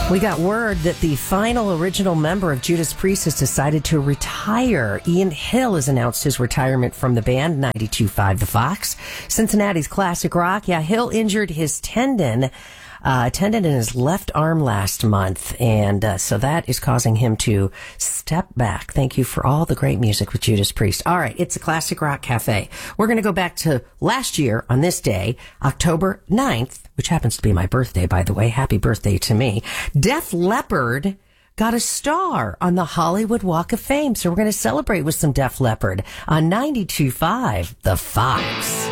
We got word that the final original member of Judas Priest has decided to retire. Ian Hill has announced his retirement from the band, 92.5 The Fox. Cincinnati's classic rock. Yeah, Hill injured his tendon in his left arm last month, and so that is causing him to step back. Thank you for all the great music with Judas Priest. All right, it's a Classic Rock Cafe. We're going to go back to last year on this day, October 9th, which happens to be my birthday, by the way. Happy birthday to me. Def Leppard got a star on the Hollywood Walk of Fame, so we're going to celebrate with some Def Leppard on 92.5 The Fox.